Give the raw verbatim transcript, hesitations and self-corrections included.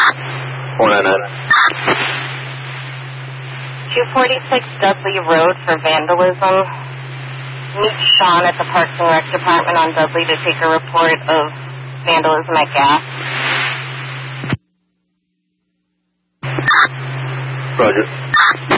four nine nine. two forty-six Dudley Road for vandalism. Meet Sean at the Parks and Rec Department on Dudley to take a report of vandalism at gas. Roger.